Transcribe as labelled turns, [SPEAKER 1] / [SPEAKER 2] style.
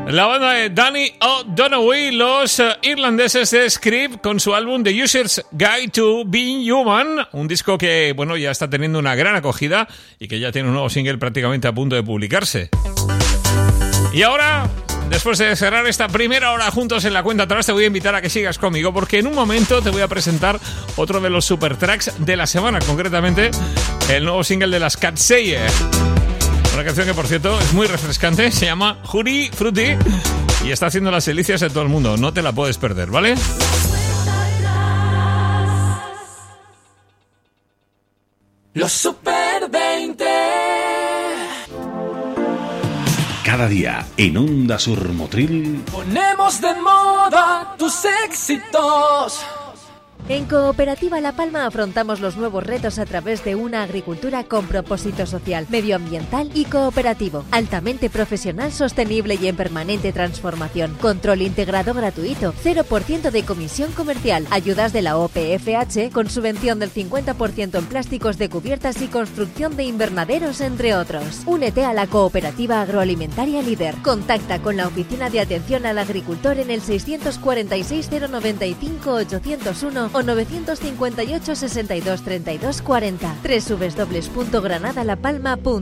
[SPEAKER 1] La banda de Danny O'Donoghue, los irlandeses de Script, con su álbum The User's Guide to Being Human, un disco que, bueno, ya está teniendo una gran acogida y que ya tiene un nuevo single prácticamente a punto de publicarse. Y ahora, después de cerrar esta primera hora juntos en la cuenta atrás, te voy a invitar a que sigas conmigo, porque en un momento te voy a presentar otro de los super tracks de la semana, concretamente el nuevo single de las Cat Seye. Una canción que, por cierto, es muy refrescante, se llama Jury Fruity y está haciendo las delicias de todo el mundo. No te la puedes perder, ¿vale?
[SPEAKER 2] Los Super 20.
[SPEAKER 3] Cada día en Onda Sur Motril
[SPEAKER 2] Ponemos de moda tus éxitos.
[SPEAKER 4] En Cooperativa La Palma afrontamos los nuevos retos a través de una agricultura con propósito social, medioambiental y cooperativo, altamente profesional, sostenible y en permanente transformación. Control integrado gratuito, 0% de comisión comercial, ayudas de la OPFH con subvención del 50% en plásticos de cubiertas y construcción de invernaderos, entre otros. Únete a la Cooperativa Agroalimentaria Líder. Contacta con la Oficina de Atención al Agricultor en el 646 095 801 o 958 62 32 40. www.granadalapalma.com